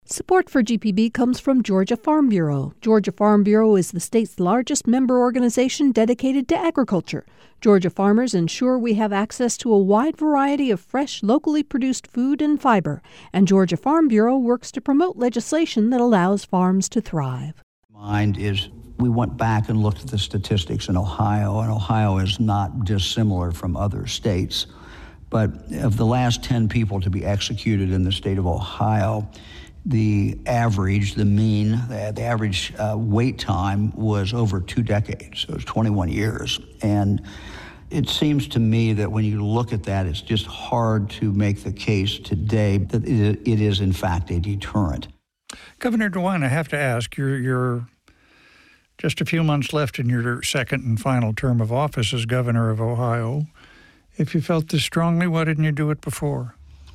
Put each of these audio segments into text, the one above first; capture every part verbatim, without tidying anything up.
Support for G P B comes from Georgia Farm Bureau. Georgia Farm Bureau is the state's largest member organization dedicated to agriculture. Georgia farmers ensure we have access to a wide variety of fresh, locally produced food and fiber. And Georgia Farm Bureau works to promote legislation that allows farms to thrive. Mind is we went back and looked at the statistics in Ohio, and Ohio is not dissimilar from other states. But of the last ten people to be executed in the state of Ohio, the average, the mean, the, the average uh, wait time was over two decades. So it was twenty-one years. And it seems to me that when you look at that, it's just hard to make the case today that it, it is, in fact, a deterrent. Governor DeWine, I have to ask, you're, you're just a few months left in your second and final term of office as governor of Ohio. If you felt this strongly, why didn't you do it before?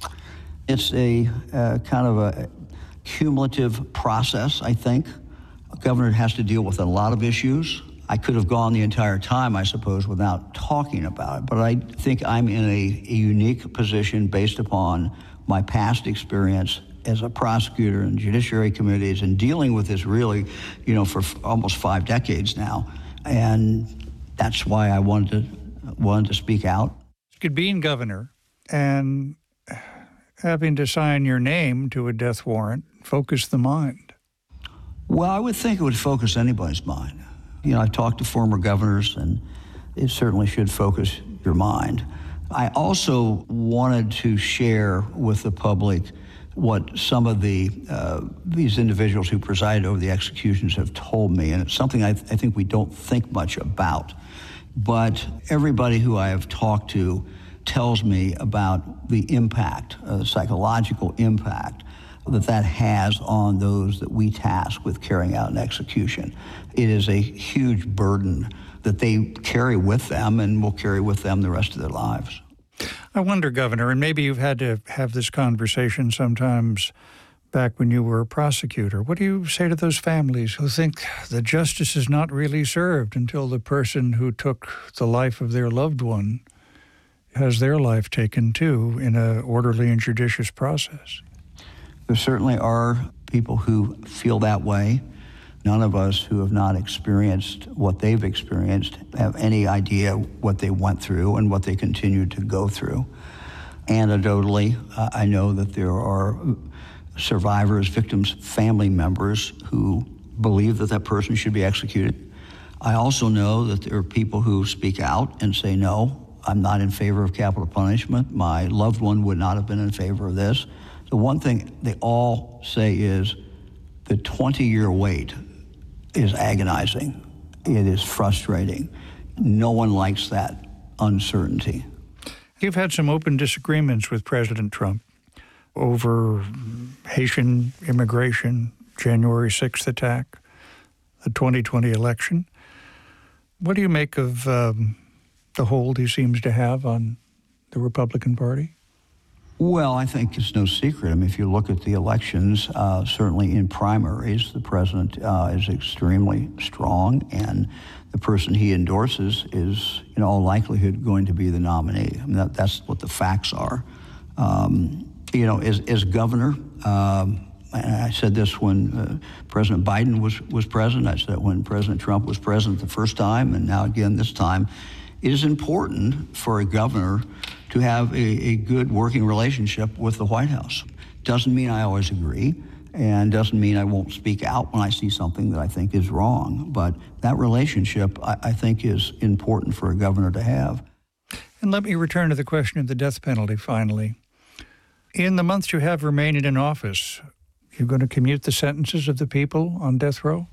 It's a uh, kind of a cumulative process, I think. A governor has to deal with a lot of issues. I could have gone the entire time, I suppose, without talking about it, but I think I'm in a, a unique position based upon my past experience as a prosecutor in judiciary committees and dealing with this really, you know, for f- almost five decades now. And that's why I wanted to, wanted to speak out. Could being governor and having to sign your name to a death warrant focus the mind? Well, I would think it would focus anybody's mind. You know, I've talked to former governors, and it certainly should focus your mind. I also wanted to share with the public what some of the uh, these individuals who presided over the executions have told me, and it's something I, th- I think we don't think much about. But everybody who I have talked to tells me about the impact, uh, the psychological impact that that has on those that we task with carrying out an execution. It is a huge burden that they carry with them and will carry with them the rest of their lives. I wonder, Governor, and maybe you've had to have this conversation sometimes back when you were a prosecutor. What do you say to those families who think that justice is not really served until the person who took the life of their loved one has their life taken too in an orderly and judicious process? There certainly are people who feel that way. None of us who have not experienced what they've experienced have any idea what they went through and what they continue to go through. Anecdotally, uh, I know that there are survivors, victims, family members who believe that that person should be executed. I also know that there are people who speak out and say, no, I'm not in favor of capital punishment. My loved one would not have been in favor of this. The one thing they all say is the twenty-year wait is agonizing. It is frustrating. No one likes that uncertainty. You've had some open disagreements with President Trump over Haitian immigration, January sixth attack, the twenty twenty election. What do you make of um, the hold he seems to have on the Republican Party? Well, I think it's no secret. I mean, if you look at the elections, uh, certainly in primaries, the president uh, is extremely strong, and the person he endorses is, in all likelihood, going to be the nominee. I mean, that, that's what the facts are. Um, you know, as, as governor, um, and I said this when uh, President Biden was, was president, I said it when President Trump was president the first time, and now again this time, it is important for a governor to have a, a good working relationship with the White House. Doesn't mean I always agree, and doesn't mean I won't speak out when I see something that I think is wrong. But that relationship, I, I think, is important for a governor to have. And let me return to the question of the death penalty finally. In the months you have remaining in office, you're going to commute the sentences of the people on death row?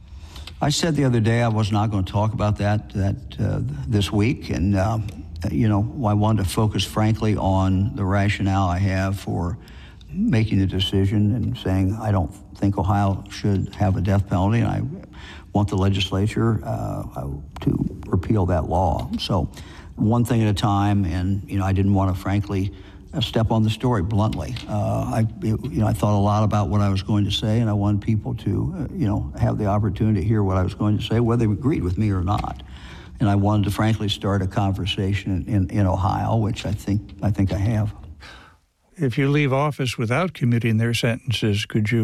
I said the other day I was not going to talk about that that uh, this week, and uh, you know, I wanted to focus, frankly, on the rationale I have for making the decision and saying I don't think Ohio should have a death penalty, and I want the legislature uh, to repeal that law. So, one thing at a time, and you know, I didn't want to, frankly, step on the story bluntly. Uh, I, you know, I thought a lot about what I was going to say, and I wanted people to, uh, you know, have the opportunity to hear what I was going to say, whether they agreed with me or not. And I wanted to, frankly, start a conversation in, in Ohio, which I think I think I have. If you leave office without commuting their sentences, could you